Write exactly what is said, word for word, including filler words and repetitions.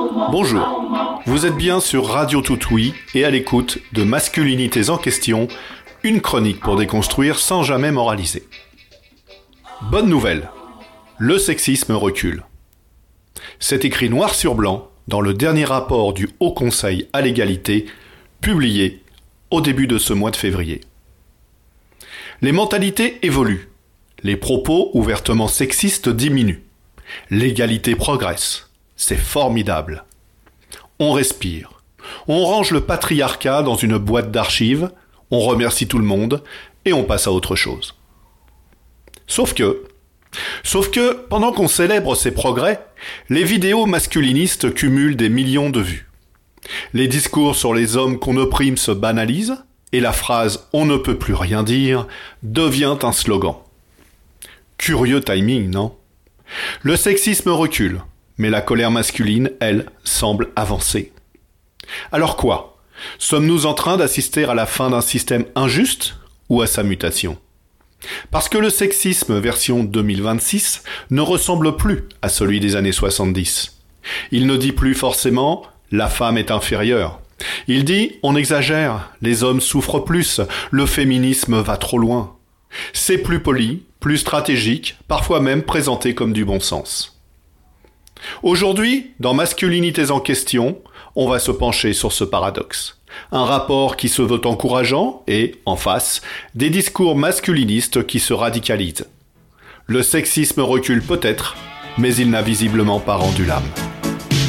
Bonjour, vous êtes bien sur Radio Toutoui et à l'écoute de Masculinités en question, une chronique pour déconstruire sans jamais moraliser. Bonne nouvelle, le sexisme recule. C'est écrit noir sur blanc dans le dernier rapport du Haut Conseil à l'égalité, publié au début de ce mois de février. Les mentalités évoluent, les propos ouvertement sexistes diminuent, l'égalité progresse, c'est formidable. On respire, on range le patriarcat dans une boîte d'archives, on remercie tout le monde et on passe à autre chose. Sauf que, sauf que, pendant qu'on célèbre ces progrès, les vidéos masculinistes cumulent des millions de vues. Les discours sur les hommes qu'on opprime se banalisent et la phrase « on ne peut plus rien dire » devient un slogan. Curieux timing, non ? Le sexisme recule, mais la colère masculine, elle, semble avancer. Alors quoi ? Sommes-nous en train d'assister à la fin d'un système injuste ou à sa mutation ? Parce que le sexisme version deux mille vingt-six ne ressemble plus à celui des années soixante-dix. Il ne dit plus forcément « la femme est inférieure ». Il dit « on exagère, les hommes souffrent plus, le féminisme va trop loin ». C'est plus poli, plus stratégique, parfois même présenté comme du bon sens. Aujourd'hui, dans Masculinités en question, on va se pencher sur ce paradoxe. Un rapport qui se veut encourageant et, en face, des discours masculinistes qui se radicalisent. Le sexisme recule peut-être, mais il n'a visiblement pas rendu l'âme.